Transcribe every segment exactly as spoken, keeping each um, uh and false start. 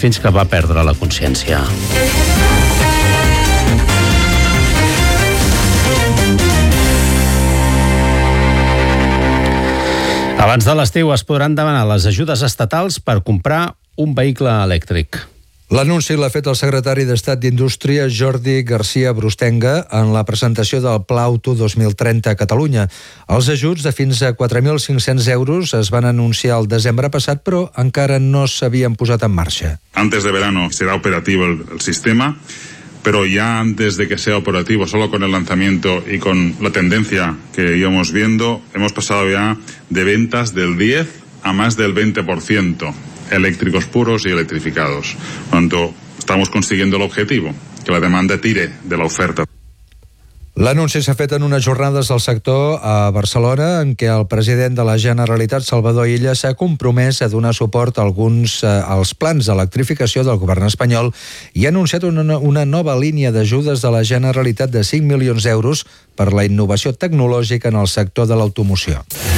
fins que va perdre la consciència. Abans de l'estiu es podran demanar les ajudes estatals per comprar un vehicle elèctric. L'anunci l'ha fet el secretari d'Estat d'Indústria, Jordi García Brustenga, en la presentació del Pla Auto dos mil trenta a Catalunya. Els ajuts de fins a quatre mil cinc-cents euros es van anunciar el desembre passat, però encara no s'havien posat en marxa. Antes de verano será operativo el, el sistema, pero ya antes de que sea operativo, solo con el lanzamiento y con la tendencia que íbamos viendo, hemos pasado ya de ventas del diez a más del veinte por ciento. Eléctricos puros y electrificados. Por tanto, estamos consiguiendo el objetivo, que la demanda tire de la oferta. L'anunci s'ha fet en unes jornades del sector a Barcelona en què el president de la Generalitat, Salvador Illa, s'ha compromès a donar suport a alguns eh, als plans d'electrificació del govern espanyol i ha anunciat una, una nova línia d'ajudes de la Generalitat de cinc milions d'euros per la innovació tecnològica en el sector de l'automoció.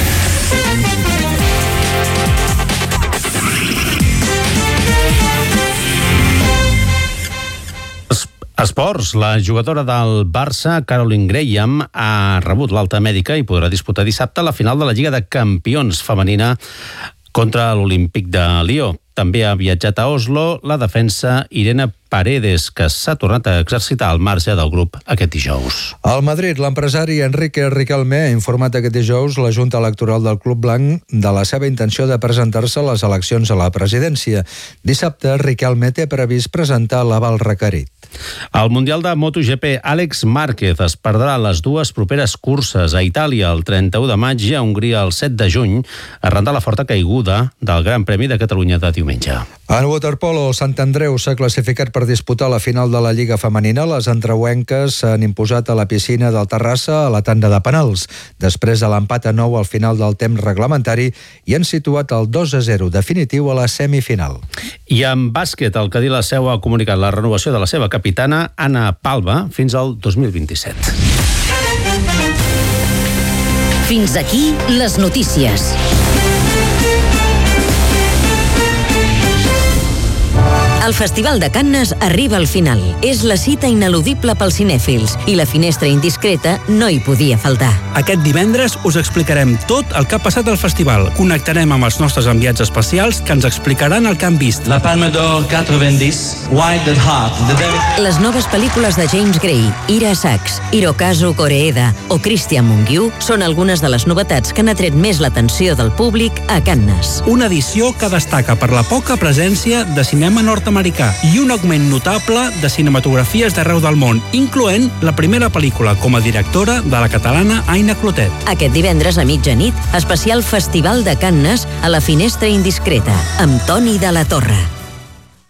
Esports. La jugadora del Barça, Caroline Graham, ha rebut l'alta mèdica i podrà disputar dissabte la final de la Lliga de Campions femenina contra l'Olímpic de Lió. També ha viatjat a Oslo la defensa Irene Paredes, que s'ha tornat a exercitar al marge del grup aquest dijous. Al Madrid, l'empresari Enrique Riquelme ha informat aquest dijous la Junta Electoral del Club Blanc de la seva intenció de presentar-se a les eleccions a la presidència. Dissabte, Riquelme té previst presentar l'aval requerit. Al Mundial de MotoGP, Àlex Márquez es perdrà les dues properes curses a Itàlia el trenta-u de maig i a Hongria el set de juny, arran de la forta caiguda del Gran Premi de Catalunya de diumenge. En waterpolo, el Sant Andreu s'ha classificat per disputar la final de la Lliga Femenina. Les andreuenques s'han imposat a la piscina del Terrassa a la tanda de penals. Després de l'empat a nou al final del temps reglamentari i han situat el dos a zero definitiu a la semifinal. I en bàsquet, el Cadí La Seu ha comunicat la renovació de la seva capitana, Anna Palva, fins al dos mil vint-i-set. Fins aquí les notícies. El Festival de Cannes arriba al final. És la cita ineludible pels cinèfils i la finestra indiscreta no hi podia faltar. Aquest divendres us explicarem tot el que ha passat al festival. Connectarem amb els nostres enviats especials que ens explicaran el que han vist. La Palme d'Or quatre-vingt-dix, Wild at Heart. The... Les noves pel·lícules de James Gray, Ira Sachs, Hirokazu Koreeda o Christian Mungiu són algunes de les novetats que han atret més l'atenció del públic a Cannes. Una edició que destaca per la poca presència de cinema nord-americà i un augment notable de cinematografies d'arreu del món, incloent la primera pel·lícula com a directora de la catalana Aina Clotet. Aquest divendres a mitjanit, especial Festival de Cannes a la finestra indiscreta, amb Toni de la Torre.